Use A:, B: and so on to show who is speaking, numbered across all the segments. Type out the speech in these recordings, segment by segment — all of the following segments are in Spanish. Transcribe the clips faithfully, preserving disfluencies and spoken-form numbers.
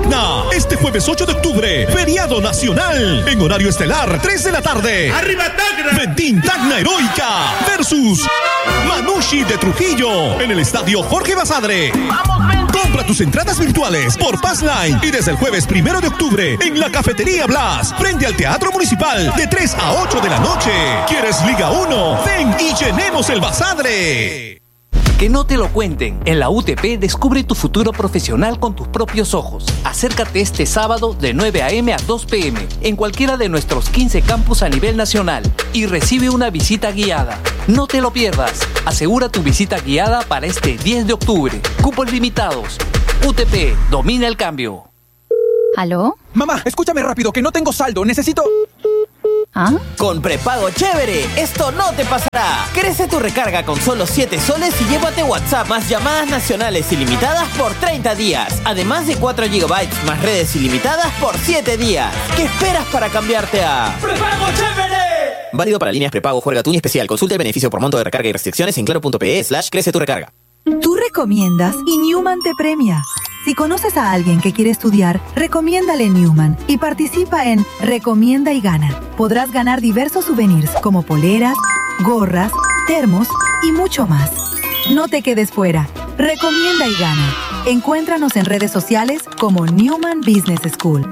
A: Tacna. Este jueves ocho de octubre, feriado nacional. En horario estelar, tres de la tarde.
B: ¡Arriba Tacna!
A: Ventín Tacna Heroica versus Manushi de Trujillo. En el estadio Jorge Basadre.
B: ¡Vamos, Ventín!
A: Compra tus entradas virtuales por Passline. Y desde el jueves primero de octubre, en la Cafetería Blas, frente al Teatro Municipal, de tres a ocho de la noche. ¿Quieres Liga uno? Ven y llenemos el Basadre.
C: Que no te lo cuenten. En la U T P descubre tu futuro profesional con tus propios ojos. Acércate este sábado de nueve a eme a dos pe eme en cualquiera de nuestros quince campus a nivel nacional y recibe una visita guiada. No te lo pierdas. Asegura tu visita guiada para este diez de octubre. Cupos limitados. U T P, domina el cambio.
D: ¿Aló?
E: Mamá, escúchame rápido, que no tengo saldo. Necesito...
D: ¿Ah?
F: Con prepago chévere, esto no te pasará. Crece tu recarga con solo siete soles y llévate WhatsApp más llamadas nacionales ilimitadas por treinta días. Además de cuatro gigabytes más redes ilimitadas por siete días. ¿Qué esperas para cambiarte a
B: ¡Prepago chévere!
F: Válido para líneas prepago Juega Tú y especial. Consulta el beneficio por monto de recarga y restricciones en claro.pe slash crece tu recarga.
G: Tú recomiendas y Newman te premia. Si conoces a alguien que quiere estudiar, recomiéndale Newman y participa en Recomienda y Gana. Podrás ganar diversos souvenirs como poleras, gorras, termos y mucho más. No te quedes fuera. Recomienda y Gana. Encuéntranos en redes sociales como Newman Business School.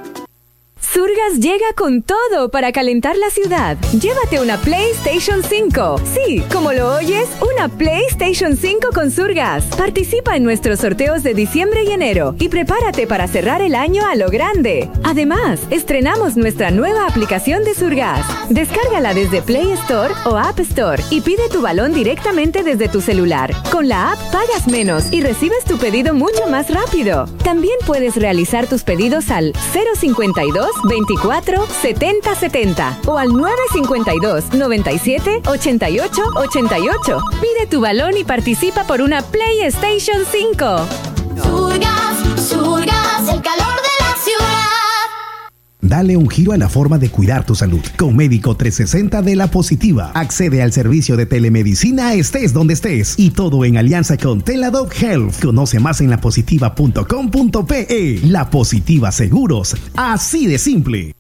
H: Surgas llega con todo para calentar la ciudad. Llévate una PlayStation cinco. Sí, como lo oyes, una PlayStation cinco con Surgas. Participa en nuestros sorteos de diciembre y enero y prepárate para cerrar el año a lo grande. Además, estrenamos nuestra nueva aplicación de Surgas. Descárgala desde Play Store o App Store y pide tu balón directamente desde tu celular. Con la app pagas menos y recibes tu pedido mucho más rápido. También puedes realizar tus pedidos al cero cincuenta y dos veinticuatro setenta setenta o al nueve cincuenta y dos noventa y siete ochenta y ocho ochenta y ocho. Pide tu balón y participa por una PlayStation cinco.
I: Surgas, Surgas, el calor de la ciudad.
J: Dale un giro a la forma de cuidar tu salud. Con Médico trescientos sesenta de La Positiva. Accede al servicio de telemedicina estés donde estés. Y todo en alianza con Teladoc Health. Conoce más en la positiva punto com punto pe. La Positiva Seguros. Así de simple.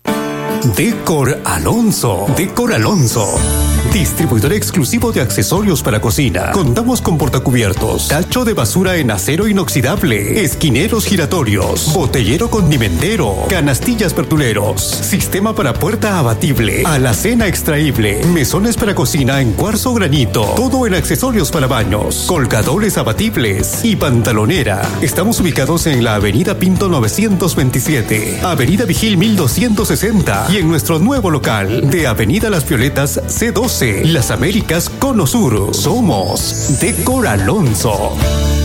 K: Decor Alonso. Decor Alonso. Distribuidor exclusivo de accesorios para cocina. Contamos con portacubiertos, tacho de basura en acero inoxidable, esquineros giratorios, botellero condimentero, canastillas pertuleros, sistema para puerta abatible, alacena extraíble, mesones para cocina en cuarzo granito, todo en accesorios para baños, colgadores abatibles y pantalonera. Estamos ubicados en la avenida Pinto novecientos veintisiete, avenida Vigil mil doscientos sesenta y en nuestro nuevo local de avenida Las Violetas ce doce. Las Américas Cono Sur. Somos Decor Alonso.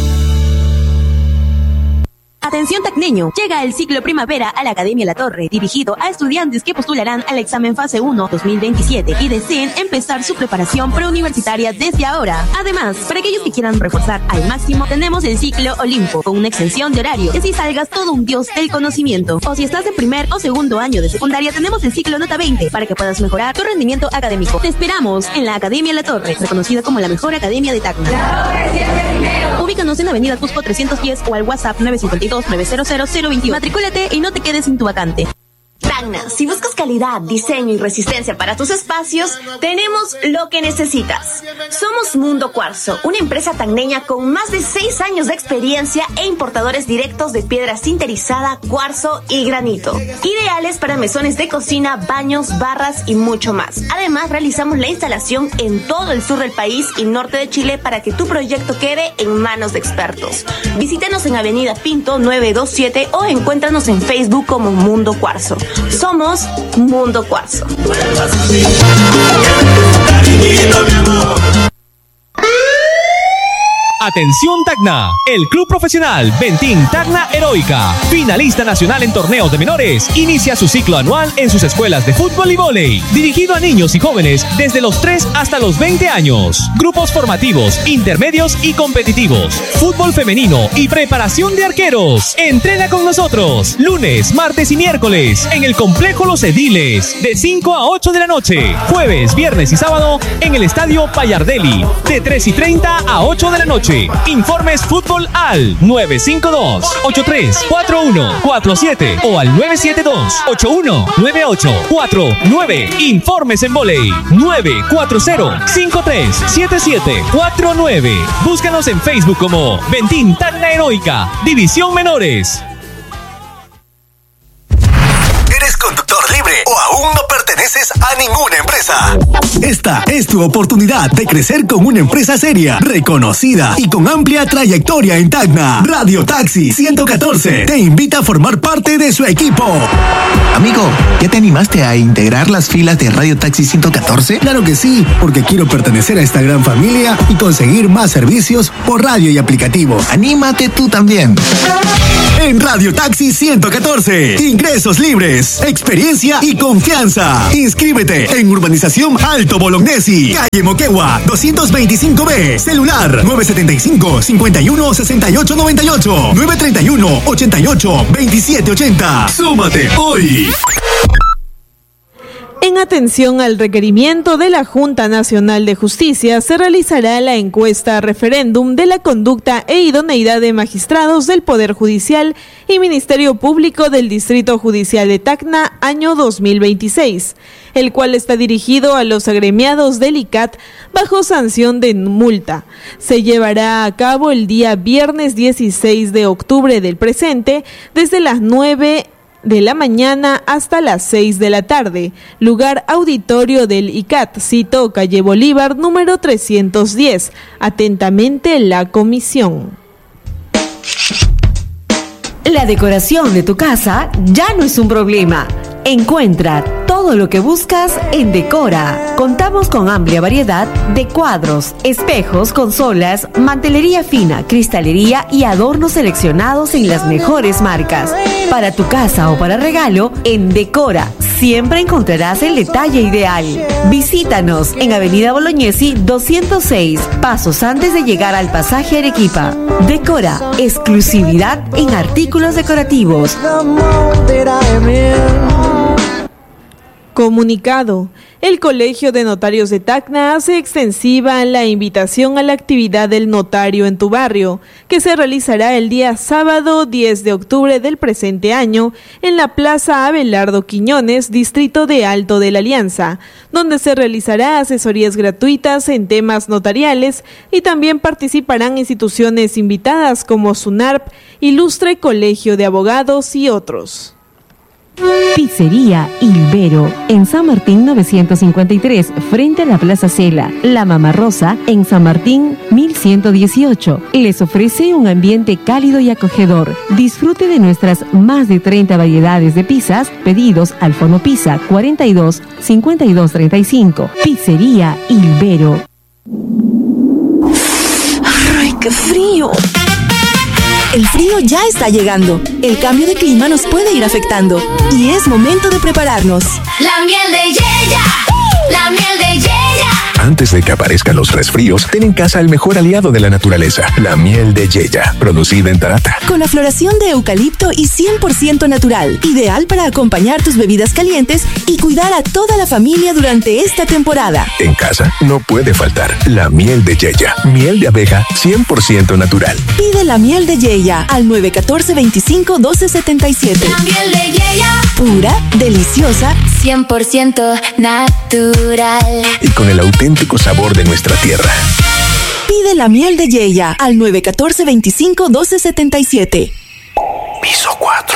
L: Atención tacneño, llega el ciclo primavera a la Academia La Torre, dirigido a estudiantes que postularán al examen fase uno dos mil veintisiete y deseen empezar su preparación preuniversitaria desde ahora. Además, para aquellos que quieran reforzar al máximo, tenemos el ciclo Olimpo, con una extensión de horario, que así salgas todo un dios del conocimiento. O si estás en primer o segundo año de secundaria, tenemos el ciclo Nota veinte, para que puedas mejorar tu rendimiento académico. Te esperamos en la Academia La Torre, reconocida como la mejor academia de Tacna. Ubícanos en Avenida Cusco trescientos diez o al WhatsApp nueve cinco dos nueve cero cero cero veintiuno. Matricúlate y no te quedes sin tu vacante.
M: Tacna, si buscas calidad, diseño y resistencia para tus espacios, tenemos lo que necesitas. Somos Mundo Cuarzo, una empresa tacneña con más de seis años de experiencia e importadores directos de piedra sinterizada, cuarzo y granito. Ideales para mesones de cocina, baños, barras y mucho más. Además, realizamos la instalación en todo el sur del país y norte de Chile para que tu proyecto quede en manos de expertos. Visítanos en Avenida Pinto novecientos veintisiete o encuéntranos en Facebook como Mundo Cuarzo. Somos Mundo Cuarzo.
N: Atención Tacna, el club profesional Ventín Tacna Heroica, finalista nacional en torneos de menores, inicia su ciclo anual en sus escuelas de fútbol y vóley, dirigido a niños y jóvenes desde los tres hasta los veinte años. Grupos formativos, intermedios y competitivos, fútbol femenino y preparación de arqueros. Entrena con nosotros lunes, martes y miércoles en el complejo Los Ediles de cinco a ocho de la noche, jueves, viernes y sábado en el estadio Payardelli de tres y treinta a ocho de la noche. noche. Informes fútbol al nueve cinco dos, ocho tres cuatro uno cuatro siete o al nueve siete dos, ocho uno nueve ocho cuatro nueve. Informes en vóley nueve cuatro cero, cinco tres siete siete cuatro nueve. Búscanos en Facebook como Ventín Tacna Heroica, División Menores.
B: ¿Eres conductor libre o aún no perteneces a ninguna empresa?
J: Esta es tu oportunidad de crecer con una empresa seria, reconocida y con amplia trayectoria en Tacna. Radio Taxi ciento catorce te invita a formar parte de su equipo.
O: Amigo, ¿ya te animaste a integrar las filas de Radio Taxi ciento catorce?
J: Claro que sí, porque quiero pertenecer a esta gran familia y conseguir más servicios por radio y aplicativo.
O: Anímate tú también.
J: En Radio Taxi ciento catorce, ingresos libres, experiencia y confianza. Inscríbete en Urbanización Alto Bolognesi, calle Moquegua, doscientos veinticinco B, celular nueve setenta y cinco, cincuenta y uno, sesenta y ocho noventa y ocho, nueve treinta y uno, ochenta y ocho, veintisiete ochenta. ¡Súmate hoy!
P: En atención al requerimiento de la Junta Nacional de Justicia, se realizará la encuesta referéndum de la conducta e idoneidad de magistrados del Poder Judicial y Ministerio Público del Distrito Judicial de Tacna, año dos mil veintiséis, el cual está dirigido a los agremiados del I C A T bajo sanción de multa. Se llevará a cabo el día viernes dieciséis de octubre del presente, desde las nueve de la mañana hasta las seis de la tarde. Lugar auditorio del I C A T, cito calle Bolívar, número trescientos diez. Atentamente, la comisión.
Q: La decoración de tu casa ya no es un problema. Encuentra todo lo que buscas en Decora. Contamos con amplia variedad de cuadros, espejos, consolas, mantelería fina, cristalería y adornos seleccionados en las mejores marcas. Para tu casa o para regalo, en Decora siempre encontrarás el detalle ideal. Visítanos en Avenida Bolognesi doscientos seis, pasos antes de llegar al pasaje Arequipa. Decora, exclusividad en artículos decorativos.
P: Comunicado. El Colegio de Notarios de Tacna hace extensiva la invitación a la actividad del notario en tu barrio, que se realizará el día sábado diez de octubre del presente año en la Plaza Abelardo Quiñones, distrito de Alto de la Alianza, donde se realizará asesorías gratuitas en temas notariales y también participarán instituciones invitadas como SUNARP, Ilustre Colegio de Abogados y otros.
R: Pizzería Ilbero, en San Martín novecientos cincuenta y tres, frente a la Plaza Cela. La Mama Rosa, en San Martín mil ciento dieciocho. Les ofrece un ambiente cálido y acogedor. Disfrute de nuestras más de treinta variedades de pizzas, pedidos al Fono Pizza cuarenta y dos, cincuenta y dos treinta y cinco. Pizzería Ilbero.
S: ¡Ay, qué frío! El frío ya está llegando. El cambio de clima nos puede ir afectando y es momento de prepararnos.
I: La miel de Yeya, la miel de Yeya.
B: Antes de que aparezcan los resfríos, ten en casa el mejor aliado de la naturaleza, la miel de Yeya, producida en Tarata.
S: Con la floración de eucalipto y cien por ciento natural, ideal para acompañar tus bebidas calientes y cuidar a toda la familia durante esta temporada.
B: En casa no puede faltar la miel de Yeya, miel de abeja cien por ciento natural.
S: Pide la miel de Yeya al nueve uno cuatro, veinticinco, doce setenta y siete.
I: La miel de Yeya,
S: pura, deliciosa,
I: cien por ciento natural.
B: Y con el auténtico sabor de nuestra tierra.
S: Pide la miel de Yeya al nueve uno cuatro, veinticinco, doce setenta y siete.
B: Piso cuatro.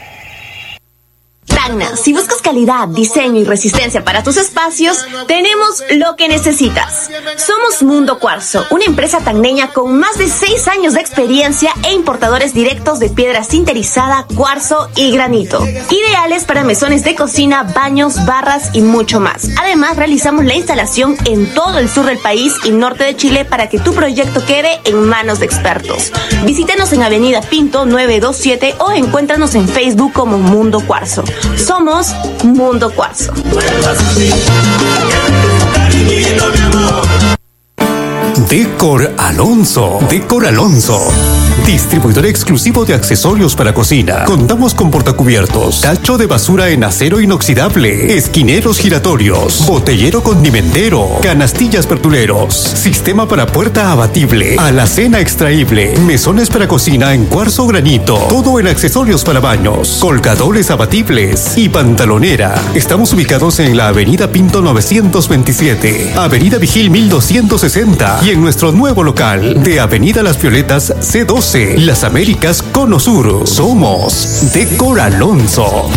M: Tacna, si buscas calidad, diseño y resistencia para tus espacios, tenemos lo que necesitas. Somos Mundo Cuarzo, una empresa tacneña con más de seis años de experiencia e importadores directos de piedra sinterizada, cuarzo y granito. Ideales para mesones de cocina, baños, barras y mucho más. Además, realizamos la instalación en todo el sur del país y norte de Chile para que tu proyecto quede en manos de expertos. Visítanos en Avenida Pinto nueve dos siete o encuéntranos en Facebook como Mundo Cuarzo. Somos Mundo Cuarzo.
K: Decor Alonso. Decor Alonso. Distribuidor exclusivo de accesorios para cocina. Contamos con portacubiertos, tacho de basura en acero inoxidable, esquineros giratorios, botellero condimentero, canastillas pertuleros, sistema para puerta abatible, alacena extraíble, mesones para cocina en cuarzo granito, todo en accesorios para baños, colgadores abatibles y pantalonera. Estamos ubicados en la avenida Pinto novecientos veintisiete, avenida Vigil mil doscientos sesenta y en nuestro nuevo local de avenida Las Violetas C doce, Las Américas, Cono Sur. Somos Decor Alonso.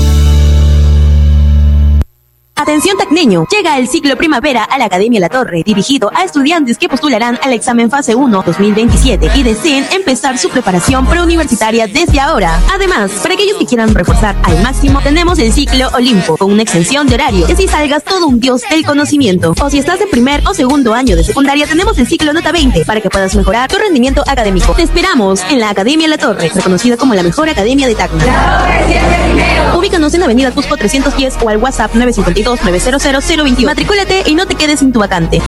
L: Atención Tacneño, llega el ciclo primavera a la Academia La Torre, dirigido a estudiantes que postularán al examen fase uno dos mil veintisiete y deseen empezar su preparación preuniversitaria desde ahora. Además, para aquellos que quieran reforzar al máximo, tenemos el ciclo Olimpo, con una extensión de horario, que así salgas todo un dios del conocimiento. O si estás en primer o segundo año de secundaria, tenemos el ciclo Nota veinte, para que puedas mejorar tu rendimiento académico. Te esperamos en la Academia La Torre, reconocida como la mejor academia de Tacna. Ubícanos en Avenida Cusco trescientos diez o al WhatsApp nueve cinco dos nueve cero cero cero veintiuno. Matricúlate y no te quedes sin tu vacante.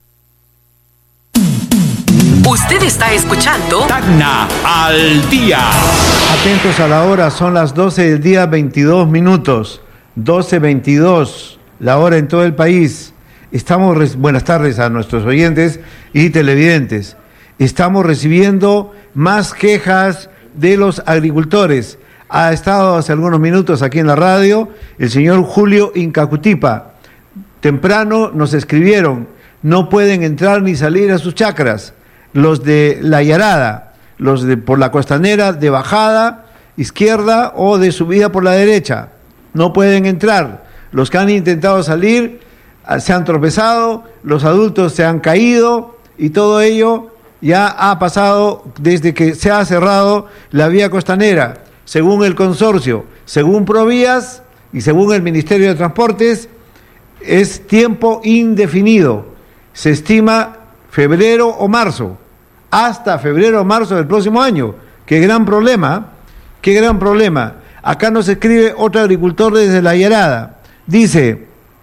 T: Usted está escuchando
U: Tacna al día. Atentos a la hora, son las doce del día, veintidós minutos. doce veintidós, la hora en todo el país. Estamos, res... buenas tardes a nuestros oyentes y televidentes. Estamos recibiendo más quejas de los agricultores. Ha estado hace algunos minutos aquí en la radio el señor Julio Incacutipa. Temprano nos escribieron, no pueden entrar ni salir a sus chacras. Los de La Yarada, los de por la costanera de bajada izquierda o de subida por la derecha, no pueden entrar. Los que han intentado salir se han tropezado, los adultos se han caído y todo ello ya ha pasado desde que se ha cerrado la vía costanera. Según el consorcio, según Provías y según el Ministerio de Transportes, es tiempo indefinido. Se estima febrero o marzo, hasta febrero o marzo del próximo año. Qué gran problema, qué gran problema. Acá nos escribe otro agricultor desde La Yarada. Dice,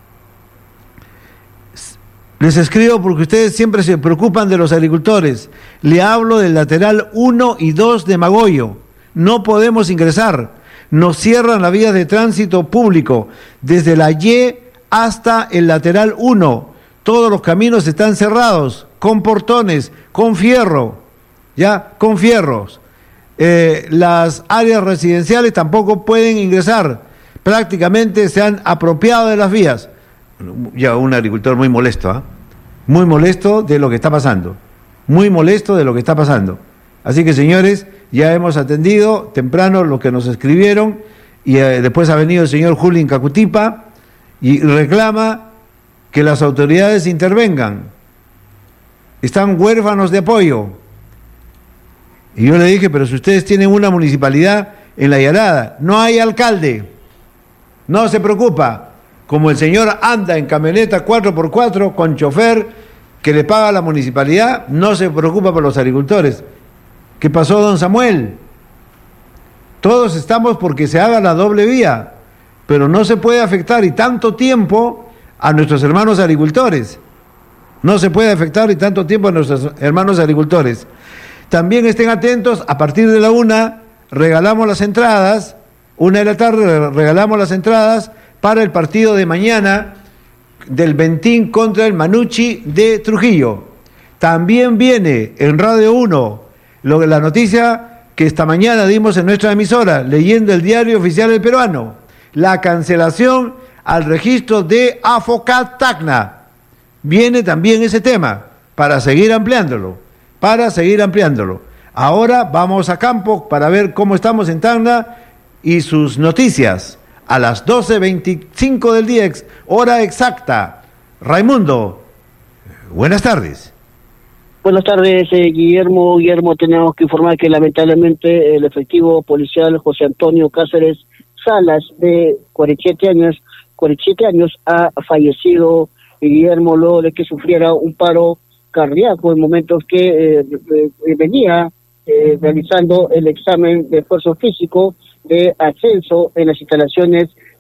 U: les escribo porque ustedes siempre se preocupan de los agricultores. Le hablo del lateral uno y dos de Magoyo. No podemos ingresar, nos cierran la vía de tránsito público, desde la Y hasta el lateral uno, todos los caminos están cerrados, con portones, con fierro, ya, con fierros. Eh, las áreas residenciales tampoco pueden ingresar, prácticamente se han apropiado de las vías. Ya un agricultor muy molesto, ¿eh? muy molesto de lo que está pasando, muy molesto de lo que está pasando. Así que, señores, ya hemos atendido temprano lo que nos escribieron y eh, después ha venido el señor Julio Incacutipa y reclama que las autoridades intervengan. Están huérfanos de apoyo. Y yo le dije, pero si ustedes tienen una municipalidad en La Yarada, no hay alcalde, no se preocupa. Como el señor anda en camioneta cuatro por cuatro con chofer que le paga la municipalidad, no se preocupa por los agricultores. ¿Qué pasó, don Samuel? Todos estamos porque se haga la doble vía, pero no se puede afectar y tanto tiempo a nuestros hermanos agricultores. No se puede afectar y tanto tiempo a nuestros hermanos agricultores. También estén atentos, a partir de la una regalamos las entradas, una de la tarde regalamos las entradas para el partido de mañana del Bentín contra el Manucci de Trujillo. También viene en Radio uno Lo, la noticia que esta mañana dimos en nuestra emisora, leyendo el diario oficial El Peruano, la cancelación al registro de Afocat Tacna. Viene también ese tema, para seguir ampliándolo, para seguir ampliándolo. Ahora vamos a campo para ver cómo estamos en Tacna y sus noticias. A las doce veinticinco del día, hora exacta. Raimundo, buenas tardes.
V: Buenas tardes, eh, Guillermo. Guillermo, tenemos que informar que lamentablemente el efectivo policial José Antonio Cáceres Salas, de cuarenta y siete años, cuarenta y siete años, ha fallecido, Guillermo, luego de que sufriera un paro cardíaco en momentos que eh, eh, venía eh, realizando el examen de esfuerzo físico de ascenso en las instalaciones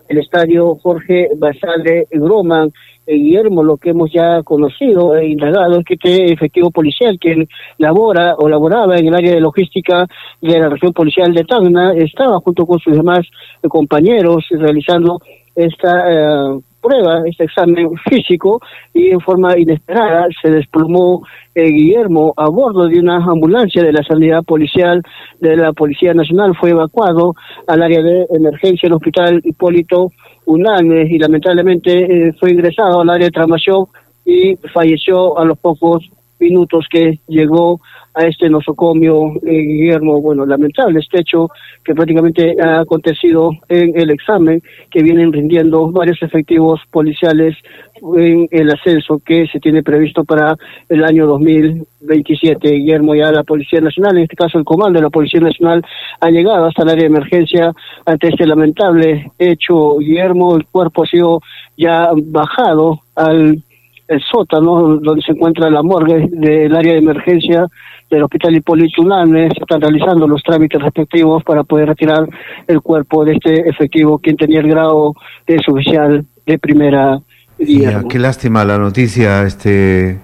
V: el estadio Jorge Basadre Groman. Eh, Guillermo, lo que hemos ya conocido e indagado es que este efectivo policial que labora o laboraba en el área de logística de la región policial de Tacna estaba junto con sus demás eh, compañeros realizando esta eh, prueba, este examen físico, y en forma inesperada se desplomó eh, Guillermo a bordo de una ambulancia de la sanidad policial de la Policía Nacional. Fue evacuado al área de emergencia del Hospital Hipólito Unanue y lamentablemente eh, fue ingresado al área de traumación y falleció a los pocos minutos que llegó a este nosocomio. eh, Guillermo. Bueno, lamentable este hecho que prácticamente ha acontecido en el examen que vienen rindiendo varios efectivos policiales en el ascenso que se tiene previsto para el año dos mil veintisiete. Guillermo, ya la Policía Nacional, en este caso el comando de la Policía Nacional, ha llegado hasta el área de emergencia ante este lamentable hecho. Guillermo, el cuerpo ha sido ya bajado al el sótano donde se encuentra la morgue del área de emergencia del Hospital Hipólito Unanue. Se están realizando los trámites respectivos para poder retirar el cuerpo de este efectivo, quien tenía el grado de suboficial de primera.
U: Ya, qué lástima la noticia, este,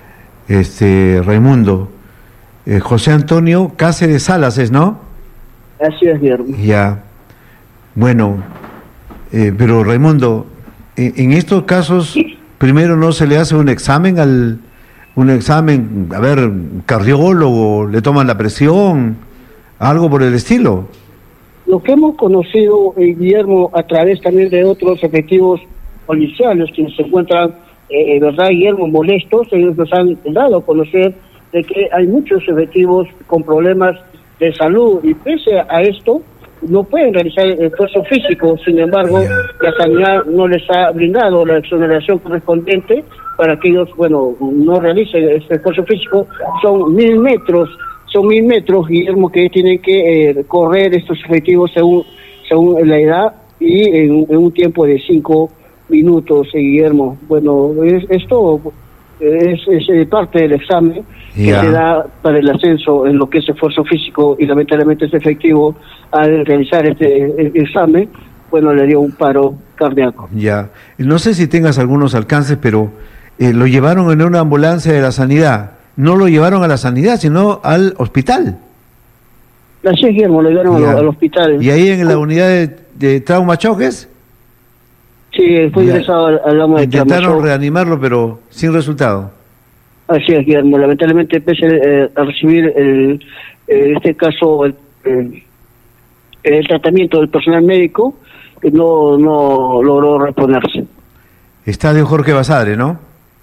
U: este Raimundo. Eh, José Antonio Cáceres Salas es, ¿no?
V: Así es, Guillermo.
U: Ya, bueno, eh, pero Raimundo, en, en estos casos, primero no se le hace un examen al, un examen, a ver, cardiólogo, le toman la presión, algo por el estilo.
V: Lo que hemos conocido, eh, Guillermo, a través también de otros efectivos policiales quienes se encuentran, eh, ¿verdad, Guillermo?, molestos, ellos nos han dado a conocer de que hay muchos efectivos con problemas de salud y pese a esto no pueden realizar el esfuerzo físico. Sin embargo, yeah. la sanidad no les ha brindado la exoneración correspondiente para que ellos, bueno, no realicen este esfuerzo físico. Son mil metros, son mil metros, Guillermo, que tienen que eh, correr estos efectivos según según la edad y en, en un tiempo de cinco minutos, eh, Guillermo. Bueno, es, esto es, es eh, parte del examen yeah. que se da para el ascenso en lo que es esfuerzo físico y lamentablemente es efectivo al realizar este el, el examen, bueno, le dio un paro cardíaco. Ya, no sé si tengas algunos alcances, pero eh, lo llevaron en una ambulancia de la sanidad, no lo llevaron a la sanidad, sino al hospital. Así es, Guillermo, lo llevaron al, al hospital. ¿Y ahí en la unidad de, de trauma choques? Sí, fue ingresado al, al ramo de intentaron reanimarlo, pero sin resultado. Así es, Guillermo. Lamentablemente, pese eh, a recibir el, en este caso el, el, el tratamiento del personal médico, no no logró reponerse. Estadio Jorge Basadre, ¿no?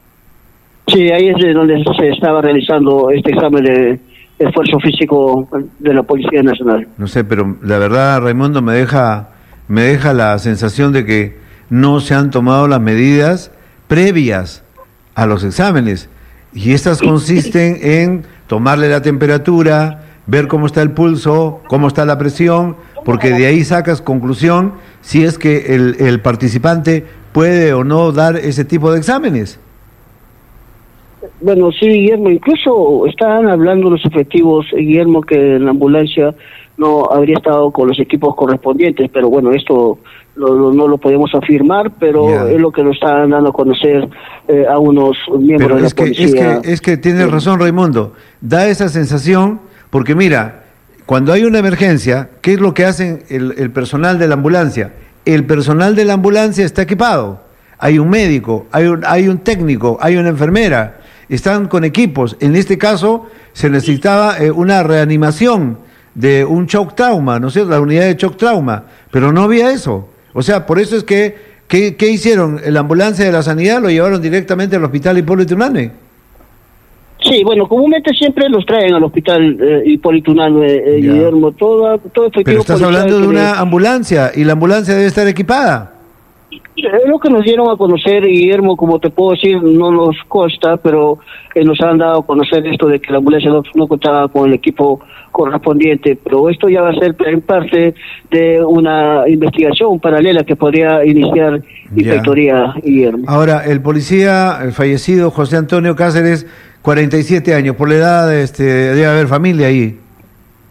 V: Sí, ahí es de donde se estaba realizando este examen de esfuerzo físico de la Policía Nacional. No sé, pero la verdad, Raimundo, me deja me deja la sensación de que no se han tomado las medidas previas a los exámenes. Y estas consisten en tomarle la temperatura, ver cómo está el pulso, cómo está la presión, porque de ahí sacas conclusión si es que el, el participante puede o no dar ese tipo de exámenes. Bueno, sí, Guillermo, incluso estaban hablando los efectivos, Guillermo, que en la ambulancia no habría estado con los equipos correspondientes, pero bueno, esto lo, lo, no lo podemos afirmar, pero yeah. es lo que nos están dando a conocer eh, a unos miembros pero de la es que, policía. Es que, es que tienes sí. razón, Raimundo, da esa sensación, porque mira, cuando hay una emergencia, ¿qué es lo que hacen el, el personal de la ambulancia? El personal de la ambulancia está equipado, hay un médico, hay un, hay un técnico, hay una enfermera, están con equipos. En este caso se necesitaba eh, una reanimación de un shock trauma, ¿no es cierto? La unidad de shock trauma, pero no había eso. O sea, por eso es que, ¿qué, qué hicieron? La ambulancia de la sanidad lo llevaron directamente al Hospital Hipólito Unanue. Sí, bueno, comúnmente siempre los traen al Hospital eh, Hipólito Unanue, eh, Guillermo, todo, todo efectivo. Pero estás hablando de una ambulancia, y la ambulancia debe estar equipada. Es lo que nos dieron a conocer, Guillermo, como te puedo decir, no nos consta, pero eh, nos han dado a conocer esto de que la ambulancia no, no contaba con el equipo correspondiente, pero esto ya va a ser en parte de una investigación paralela que podría iniciar inspectoría, Guillermo. Ahora, el policía el fallecido, José Antonio Cáceres, cuarenta y siete años, por la edad, este, debe haber familia ahí.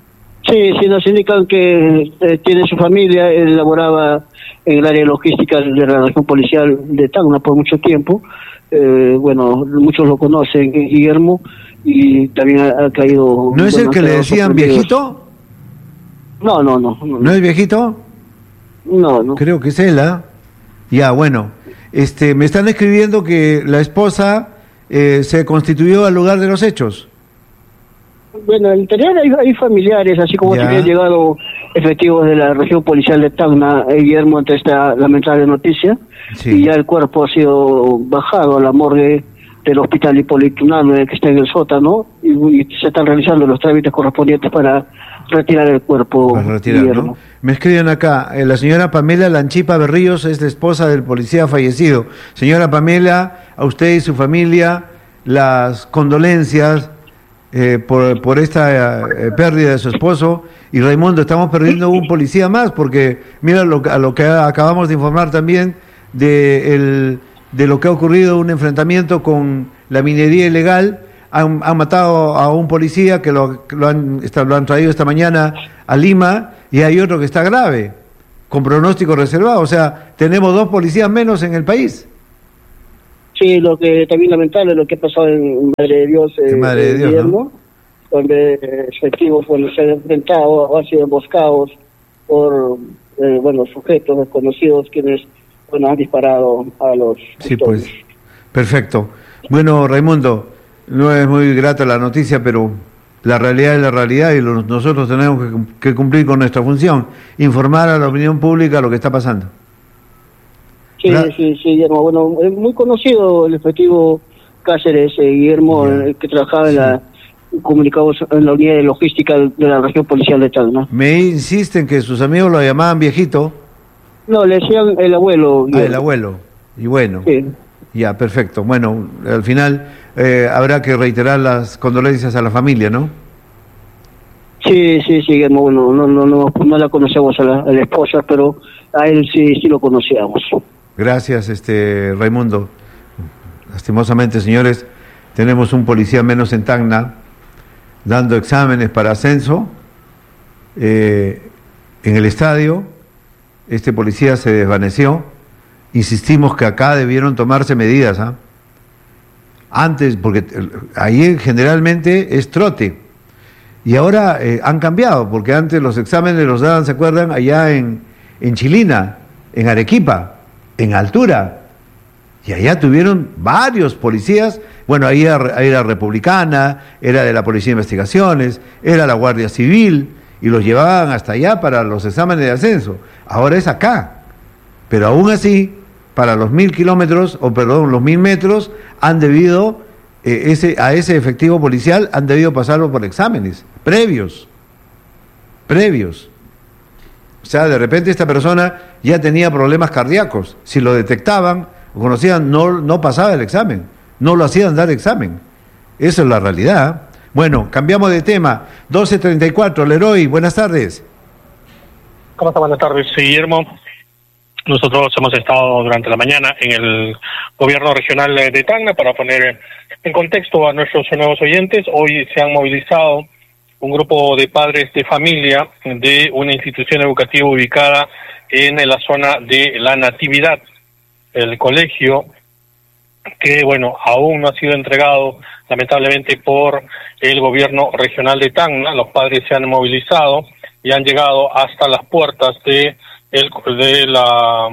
V: Sí, sí, nos indican que eh, tiene su familia, él laboraba en el área logística de la región policial de Tacna por mucho tiempo. Eh, bueno, muchos lo conocen, Guillermo, y también ha, ha caído...
U: ¿No es
V: bueno,
U: el que le decían
V: sorprendidos.
U: viejito?
V: No, no, no, no.
U: ¿No es viejito?
V: No, no.
U: Creo que es él, ¿ah? Ya, bueno. Este, me están escribiendo que la esposa eh, se constituyó al lugar de los hechos.
V: Bueno, en el interior hay, hay familiares, así como
U: Ya.
V: también han llegado efectivos de la región policial de Tacna, eh, Guillermo, ante esta lamentable noticia.
U: Sí.
V: Y ya el cuerpo ha sido bajado a la morgue del hospital Hipólito Unanue, que está en el sótano, y, y se están realizando los trámites correspondientes para retirar el cuerpo.
U: Para retirar,
V: Guillermo.
U: ¿no? Me escriben acá, eh, la señora Pamela Lanchipa Berríos es la esposa del policía fallecido. Señora Pamela, a usted y su familia, las condolencias eh, por, por esta eh, pérdida de su esposo. Y Raimundo, estamos perdiendo un policía más, porque mira lo, a lo que acabamos de informar también de, el, de lo que ha ocurrido, un enfrentamiento con la minería ilegal. Han, han matado a un policía que lo, lo, han, está, lo han traído esta mañana a Lima, y hay otro que está grave, con pronóstico reservado. O sea, tenemos dos policías menos en el país.
V: Sí, lo que también lamentable lo que ha pasado en Madre de Dios, eh,
U: En Madre de Dios,
V: Guillermo, donde eh, efectivos bueno, se han enfrentado o han sido emboscados por eh, bueno sujetos desconocidos quienes bueno han disparado a los
U: Sí, pues, perfecto. Bueno, Raimundo, no es muy grata la noticia, pero la realidad es la realidad y lo, nosotros tenemos que, que cumplir con nuestra función, informar a la opinión pública lo que está pasando.
V: Sí,
U: Gra-
V: sí, sí, Guillermo. Bueno, es muy conocido el efectivo Cáceres, eh, Guillermo, eh, que trabajaba en la comunicados en la unidad de logística de la región policial de Tacna.
U: Me insisten que sus amigos lo llamaban viejito.
V: No, le decían el abuelo.
U: Ah, el abuelo. Y bueno,
V: Sí.
U: ya, perfecto. Bueno, al final eh, habrá que reiterar las condolencias a la familia, ¿no?
V: Sí, sí, sí, Guillermo. Bueno, no, no, no, no la conocemos a la, a la esposa, pero a él sí, sí lo conocíamos.
U: Gracias, este Raimundo. Lastimosamente, señores, tenemos un policía menos en Tacna dando exámenes para ascenso eh, en el estadio. Este policía se desvaneció. Insistimos que acá debieron tomarse medidas, ¿ah? Antes, porque eh, ahí generalmente es trote. Y ahora eh, han cambiado, porque antes los exámenes los daban, ¿se acuerdan? Allá en, en Chilina, en Arequipa, en altura. Y allá tuvieron varios policías. Bueno, ahí era, ahí era republicana, era de la Policía de Investigaciones, era la Guardia Civil, y los llevaban hasta allá para los exámenes de ascenso. Ahora es acá. Pero aún así, para los mil kilómetros, o perdón, los mil metros, han debido, eh, ese, a ese efectivo policial, han debido pasarlo por exámenes previos. Previos. O sea, de repente esta persona ya tenía problemas cardíacos. Si lo detectaban o conocían, no, no pasaba el examen. No lo hacían dar examen. Esa es la realidad. Bueno, cambiamos de tema. doce treinta y cuatro, Leroy, buenas tardes.
A: ¿Cómo está? Buenas tardes, Guillermo. Nosotros hemos estado durante la mañana en el gobierno regional de Tacna para poner en contexto a nuestros nuevos oyentes. Hoy se han movilizado un grupo de padres de familia de una institución educativa ubicada en la zona de La Natividad. El colegio que, bueno, aún no ha sido entregado lamentablemente por el gobierno regional de Tacna. Los padres se han movilizado y han llegado hasta las puertas de el de la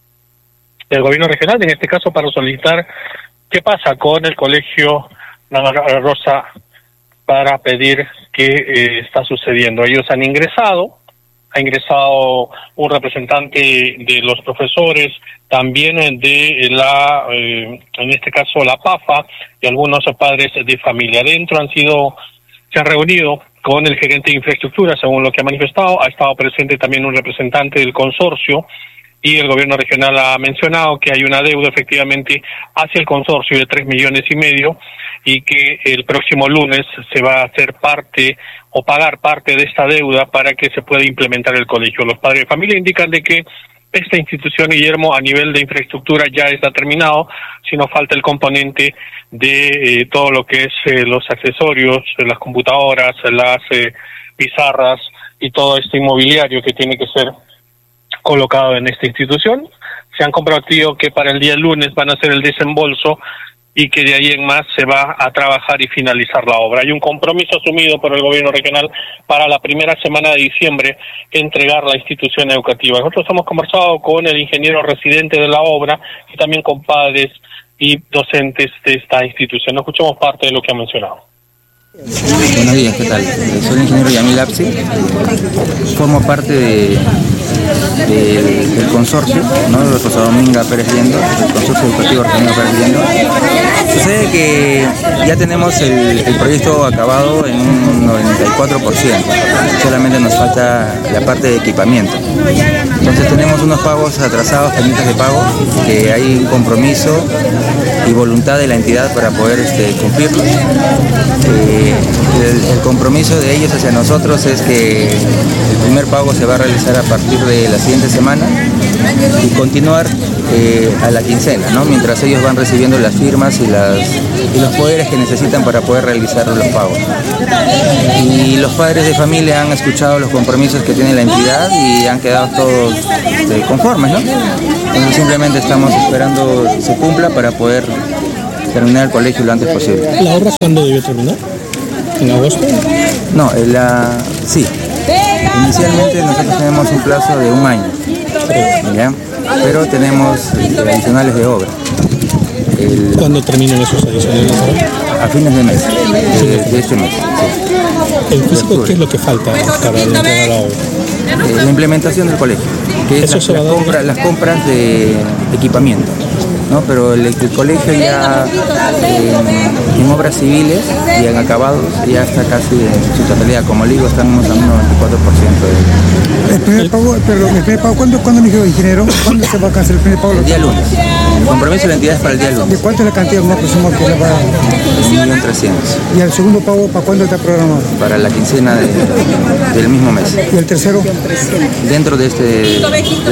A: del gobierno regional, en este caso para solicitar qué pasa con el colegio Ana Rosa, para pedir qué eh, está sucediendo. Ellos han ingresado, ha ingresado un representante de los profesores, también de la, eh, en este caso la PAFA, y algunos padres de familia. Dentro han sido, se han reunido con el gerente de infraestructura, según lo que ha manifestado. Ha estado presente también un representante del consorcio, y el gobierno regional ha mencionado que hay una deuda efectivamente hacia el consorcio de tres millones y medio, y que el próximo lunes se va a hacer parte o pagar parte de esta deuda para que se pueda implementar el colegio. Los padres de familia indican de que esta institución, Guillermo, a nivel de infraestructura ya está terminado, sino falta el componente de eh, todo lo que es eh, los accesorios, las computadoras, las eh, pizarras y todo este inmobiliario que tiene que ser colocado en esta institución. Se han comprometido que para el día lunes van a hacer el desembolso y que de ahí en más se va a trabajar y finalizar la obra. Hay un compromiso asumido por el gobierno regional para la primera semana de diciembre entregar la institución educativa. Nosotros hemos conversado con el ingeniero residente de la obra y también con padres y docentes de esta institución. Escuchamos parte de lo que ha mencionado.
C: Buenos días, ¿qué tal? Soy el ingeniero Yamil Apsi, formo parte de, de, del consorcio, ¿no? De Rosa Dominga Pérez Liendo, el consorcio educativo Rosa Dominga Pérez Liendo. Sucede que ya tenemos el, el proyecto acabado en un noventa y cuatro por ciento, solamente nos falta la parte de equipamiento. Entonces tenemos unos pagos atrasados, pendientes de pago, que hay un compromiso y voluntad de la entidad para poder este, cumplirlos. Eh, el, el compromiso de ellos hacia nosotros es que el primer pago se va a realizar a partir de la siguiente semana y continuar eh, a la quincena, ¿no? Mientras ellos van recibiendo las firmas y, las, y los poderes que necesitan para poder realizar los pagos. Y los padres de familia han escuchado los compromisos que tiene la entidad y han quedado todos eh, conformes, ¿no? Entonces simplemente estamos esperando que se cumpla para poder terminar el colegio lo antes posible.
E: ¿La obra cuándo debió terminar? ¿En agosto?
C: No, la, sí. Inicialmente nosotros tenemos un plazo de un año, ¿ya? Pero tenemos adicionales de obra. El,
E: ¿Cuándo terminan esos adicionales de obra?
C: A fines de mes, de, de este mes. Sí.
E: ¿En físico qué es lo que falta para entregar la obra?
C: Eh, la implementación del colegio, que es la, la compra, las compras de equipamiento. ¿No? Pero el, el colegio ya eh, en obras civiles y en acabados ya está casi en su totalidad. Como le digo, estamos a un noventa y cuatro por ciento de...
W: El primer pago, perdón, el primer pago, ¿cuándo, ¿cuándo me dijo el ingeniero? ¿Cuándo se va a cancelar el primer pago?
C: El día lunes. El compromiso de la entidad es para el día lunes.
W: ¿De cuánto es la cantidad más aproximada que le va a dar?
C: un millón trescientos.
W: ¿Y el segundo pago para cuándo está programado?
C: Para la quincena de, del mismo mes.
W: ¿Y el tercero?
C: Dentro de este, de este,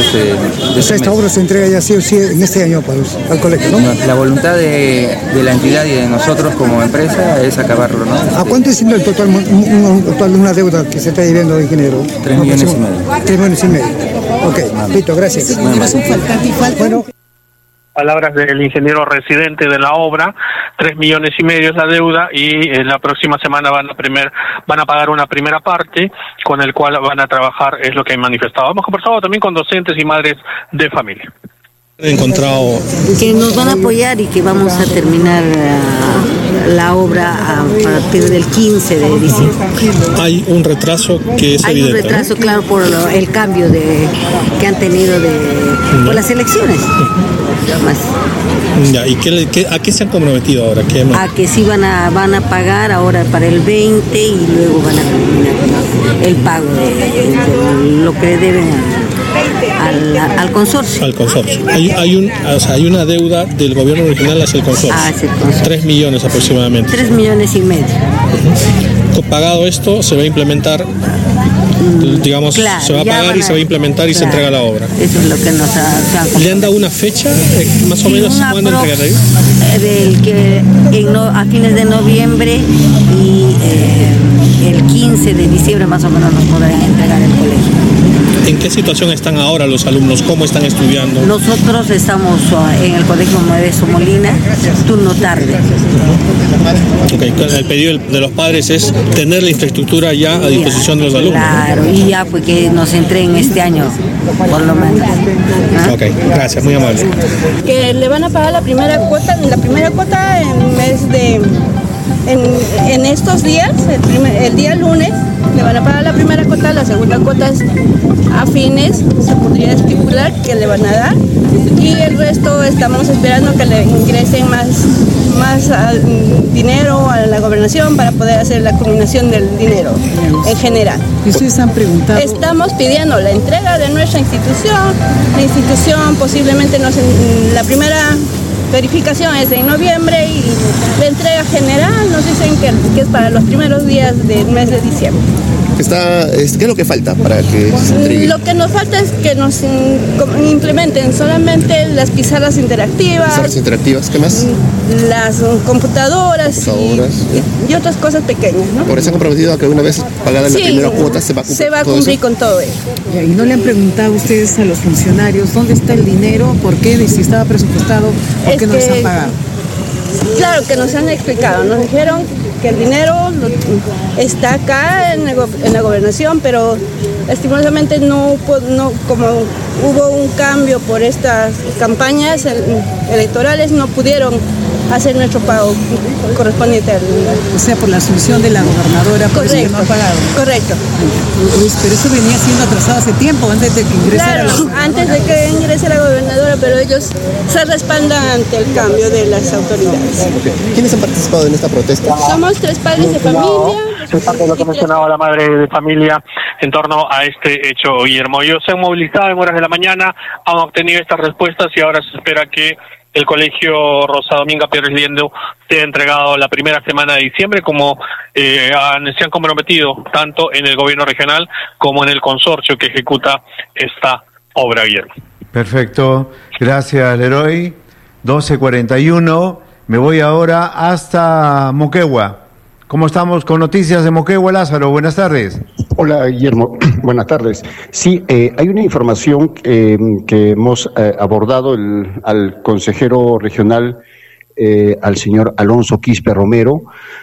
C: de
W: o sea, esta
C: mes.
W: obra se entrega ya sí o sí en este año para los, al colegio, ¿no?
C: La voluntad de, de la entidad y de nosotros como empresa es acabarlo, ¿no?
W: ¿A cuánto es el total, un, un, total de una deuda que se está debiendo, ingeniero?
C: Tres millones y medio.
W: Tres millones y medio. Ok, listo, gracias.
A: Bueno. Palabras del ingeniero residente de la obra, tres millones y medio es la deuda y en la próxima semana van a primer, van a pagar una primera parte con el cual van a trabajar, es lo que han manifestado. Hemos conversado también con docentes y madres de familia.
E: He encontrado
X: que nos van a apoyar y que vamos a terminar uh, la obra a partir del quince de diciembre.
E: Hay un retraso que es
X: Hay
E: evidente.
X: un retraso,
E: ¿no?
X: claro, por lo, el cambio de que han tenido de por las elecciones. Más.
E: Ya, ¿y qué, qué, a qué se han comprometido ahora? ¿Qué no?
X: A que sí van a van a pagar ahora para el veinte y luego van a terminar el pago de, de lo que deben al, al consorcio.
E: Al consorcio. Hay, hay, un, o sea, hay una deuda del gobierno regional hacia el consorcio.
X: Ah, hacia el consorcio.
E: Tres millones aproximadamente.
X: Tres millones y medio.
E: Uh-huh. Pagado esto, se va a implementar, digamos,
X: claro,
E: se va a pagar
X: a,
E: y se va a implementar y
X: claro,
E: se entrega la obra.
X: Eso es lo que nos ha... ha
E: ¿Le han dado una fecha, eh, más o
X: sí,
E: menos, cuándo entregará?
X: Del que en no, a fines de noviembre y eh, el quince de diciembre más o menos nos podrán entregar el colegio.
E: ¿En qué situación están ahora los alumnos? ¿Cómo están estudiando?
X: Nosotros estamos uh, en el Colegio Modesto Molina, turno tarde.
E: Okay, el pedido de los padres es tener la infraestructura ya a disposición de los alumnos.
X: Claro, y ya pues que nos entreguen este año, por lo menos.
E: ¿Ah? Ok, gracias, muy amable.
Y: Que le van a pagar la primera cuota, la primera cuota en el mes de... En, en estos días, el, primer, el día lunes, le van a pagar la primera cuota, la segunda cuota es a fines, se podría estipular que le van a dar, y el resto estamos esperando que le ingresen más, más al, dinero a la gobernación para poder hacer la combinación del dinero en general.
Z: ¿Y ustedes han preguntado?
Y: Estamos pidiendo la entrega de nuestra institución, la institución posiblemente nos, la primera verificación es en noviembre y la entrega general nos dicen que, que es para los primeros días del mes de diciembre.
D: Está, ¿Qué es lo que falta para que se entregue?
Y: Lo que nos falta es que nos implementen solamente las pizarras interactivas.
D: Pizarras interactivas, ¿qué más?
Y: Las computadoras,
D: computadoras
Y: y, y, y otras cosas pequeñas, ¿no?
D: Por eso han comprometido a que una vez pagada sí, la primera cuota se va a cumplir,
Y: se va a cumplir con todo ello.
F: ¿Y no le han preguntado a ustedes a los funcionarios dónde está el dinero, por qué, si estaba presupuestado, por es qué no que, les han pagado?
Y: Claro que nos han explicado, nos dijeron que el dinero está acá en, el, en la gobernación, pero lastimosamente no, no, como hubo un cambio por estas campañas electorales, no pudieron hacer nuestro pago correspondiente al dinero.
F: O sea, por la asunción de la gobernadora, por correcto, eso que no ha pagado.
Y: Correcto.
F: Pero eso venía siendo atrasado hace tiempo, antes de que ingresara.
Y: Claro, la... antes de que ingrese la gobernadora, pero ellos se respaldan ante el cambio de las autoridades.
D: Okay. ¿Quiénes han participado en esta protesta?
Y: Somos tres padres de familia.
A: Es parte de lo que mencionaba la madre de familia en torno a este hecho, Guillermo. Ellos se han movilizado en horas de la mañana, han obtenido estas respuestas y ahora se espera que el colegio Rosa Dominga Pérez Liendo sea entregado la primera semana de diciembre, como eh, han, se han comprometido tanto en el gobierno regional como en el consorcio que ejecuta esta obra, Guillermo.
U: Perfecto, gracias Leroy. doce cuarenta y uno, me voy ahora hasta Moquegua. ¿Cómo estamos con noticias de Moquegua, Lázaro? Buenas tardes.
G: Hola, Guillermo. Buenas tardes. Sí, eh, hay una información eh, que hemos eh, abordado el, al consejero regional, eh, al señor Alonso Quispe Romero,